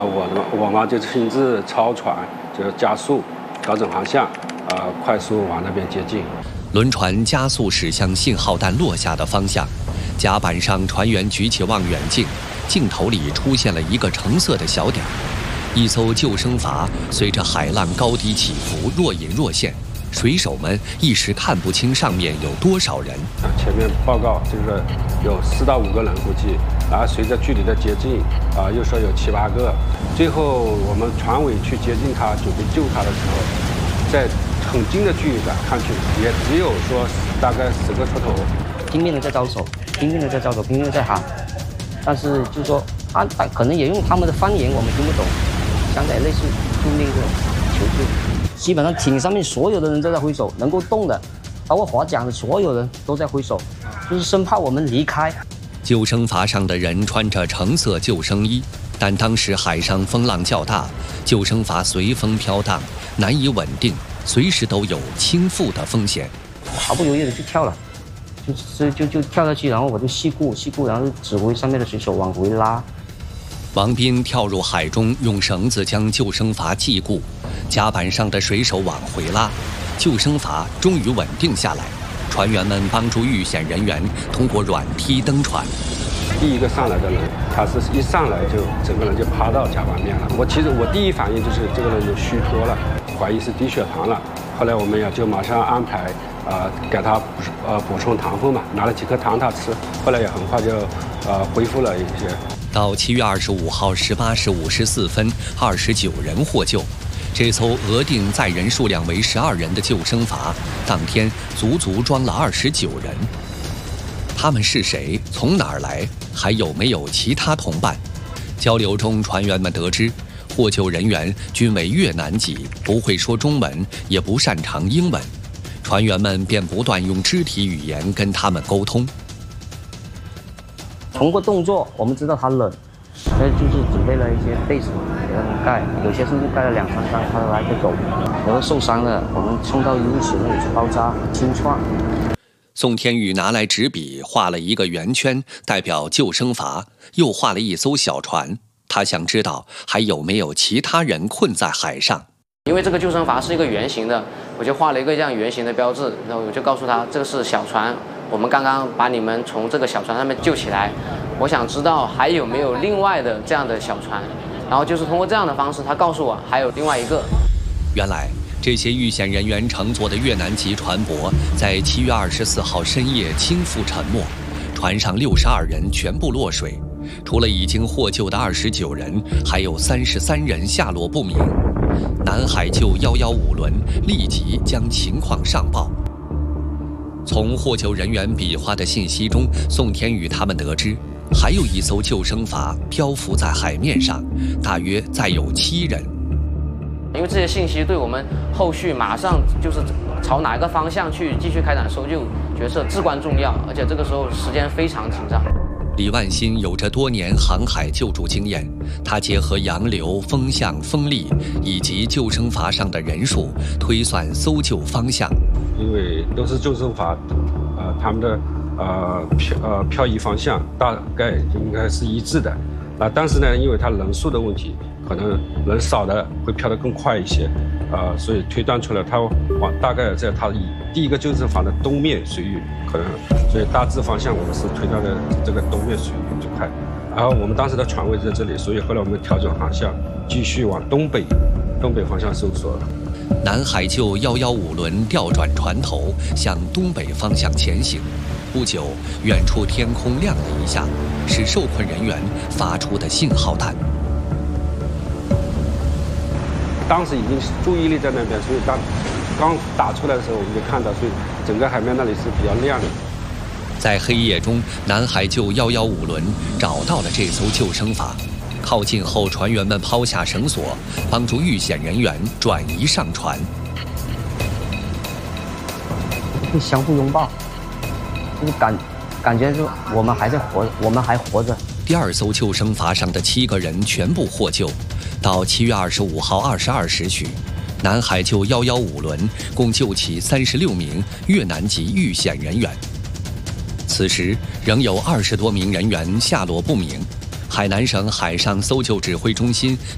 我嘛就亲自操船，就是加速，调整航向，快速往那边接近。 轮船加速驶向信号弹落下的方向，甲板上船员举起望远镜，镜头里出现了一个橙色的小点。一艘救生筏随着海浪高低起伏，若隐若现，水手们一时看不清上面有多少人。 前面报告就是有4到5个人估计，然后随着距离的接近，又说有7、8个。最后我们船尾去接近他，准备救他的时候，在很近的距离感看去，也只有说大概10个出头。 拼命的在招手，拼命的在招手，拼命的在喊，但是就是说他可能也用他们的方言，我们听不懂，相当于类似拼命的求救。基本上艇上面所有的人都在挥手，能够动的，包括划桨的所有人都在挥手，就是生怕我们离开。 救生筏上的人穿着橙色救生衣，但当时海上风浪较大，救生筏随风飘荡，难以稳定，随时都有倾覆的风险。 毫不犹豫的就跳了，就跳下去，然后我就细顾，然后就指挥上面的水手往回拉。 王斌跳入海中，用绳子将救生筏系固，甲板上的水手往回拉，救生筏终于稳定下来。船员们帮助遇险人员通过软梯登船。 第一个上来的人，他是一上来就整个人就趴到甲板面了。我第一反应就是这个人就虚脱了，怀疑是低血糖了。后来我们也就马上安排给他补充糖分嘛，拿了几颗糖他吃，后来也很快就恢复了一些。 到7月25号18时54分，29人获救。这艘额定载人数量为12人的救生筏，当天足装了29人。他们是谁？从哪儿来？还有没有其他同伴？交流中，船员们得知，获救人员均为越南籍，不会说中文，也不擅长英文。船员们便不断用肢体语言跟他们沟通。 通过动作，我们知道他冷，所以就是准备了一些被子给他们盖，有些甚至盖了2、3张，他来着走。然后受伤了，我们送到医务室那里去包扎清创。 宋天宇拿来纸笔画了一个圆圈，代表救生筏，又画了一艘小船。他想知道还有没有其他人困在海上。 因为这个救生筏是一个圆形的，我就画了一个这样圆形的标志，然后我就告诉他这个是小船，我们刚刚把你们从这个小船上面救起来，我想知道还有没有另外的这样的小船，然后就是通过这样的方式，他告诉我还有另外一个。 原来这些遇险人员乘坐的越南籍船舶在7月24号深夜倾覆沉没，船上62人全部落水，除了已经获救的29人，还有33人下落不明。南海救115轮立即将情况上报。从获救人员比划的信息中，宋天宇他们得知，还有一艘救生筏漂浮在海面上，大约载有7人。 因为这些信息对我们后续马上就是朝哪个方向去继续开展搜救决策至关重要，而且这个时候时间非常紧张。 李万新有着多年航海救助经验，他结合洋流、风向、风力以及救生筏上的人数，推算搜救方向。 因为都是救生筏，他们的漂移方向大概应该是一致的。但是呢，因为它人数的问题，可能人少的会漂得更快一些，所以推断出来它大概在它第一个救生筏的东面水域，可能所以大致方向我们是推断的这个东面水域去开。然后我们当时的船位在这里，所以后来我们调整航向，继续往东北方向搜索。 南海救115轮调转船头，向东北方向前行。不久，远处天空亮了一下，是受困人员发出的信号弹。 当时已经注意力在那边，所以刚打出来的时候，我们就看到，所以整个海面那里是比较亮的。 在黑夜中，南海救115轮找到了这艘救生筏。靠近后，船员们抛下绳索，帮助遇险人员转移上船。 会相互拥抱，就是感觉就我们还在活着，我们还活着。 第2艘救生筏上的7个人全部获救。到7月25号22时许，南海救115轮共救起36名越南籍遇险人员。此时仍有20多名人员下落不明。海南省海上搜救指挥中心